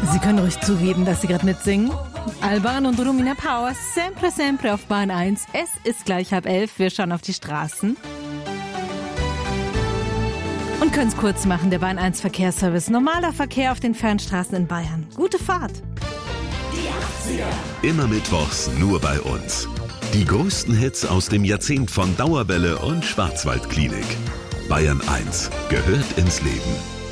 Sie können ruhig zugeben, dass Sie gerade mitsingen. Alban und Romina Power, sempre, sempre auf Bahn 1. Es ist gleich 10:30, wir schauen auf die Straßen. Und können es kurz machen, der Bahn 1 Verkehrsservice. Normaler Verkehr auf den Fernstraßen in Bayern. Gute Fahrt. Die 80er. Immer mittwochs nur bei uns. Die größten Hits aus dem Jahrzehnt von Dauerwelle und Schwarzwaldklinik. Bayern 1 gehört ins Leben.